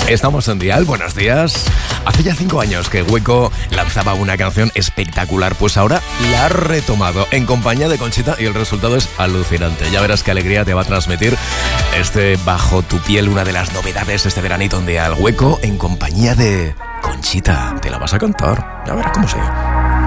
Estamos en Dial, buenos días. Hace ya 5 años que Hueco lanzaba una canción espectacular, pues ahora la ha retomado en compañía de Conchita y el resultado es alucinante. Ya verás qué alegría te va a transmitir este Bajo tu piel, una de las novedades este veranito en Dial. Hueco en compañía de Conchita. Te la vas a cantar, ya verás cómo sea.